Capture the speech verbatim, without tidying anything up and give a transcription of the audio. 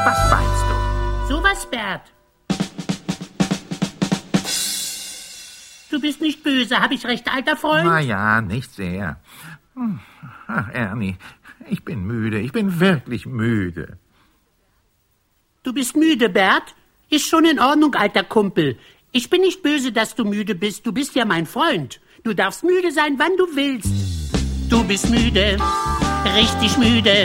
Was meinst du? Sowas, Bert. Du bist nicht böse, hab ich recht, alter Freund? Na ja, nicht sehr. Ach, Ernie, ich bin müde, ich bin wirklich müde. Du bist müde, Bert? Ist schon in Ordnung, alter Kumpel. Ich bin nicht böse, dass du müde bist. Du bist ja mein Freund. Du darfst müde sein, wann du willst. Du bist müde, richtig müde.